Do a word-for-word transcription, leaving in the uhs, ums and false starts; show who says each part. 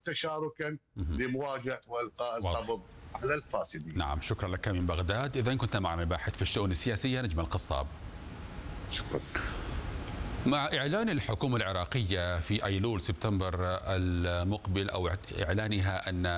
Speaker 1: تشاركا لمواجهه والقاء القبض على الفاسدين.
Speaker 2: نعم، شكرا لك من بغداد. إذا كنت معنا باحث في الشؤون السياسية نجم القصاب.
Speaker 1: شكرا.
Speaker 2: مع إعلان الحكومة العراقية في أيلول سبتمبر المقبل أو إعلانها أن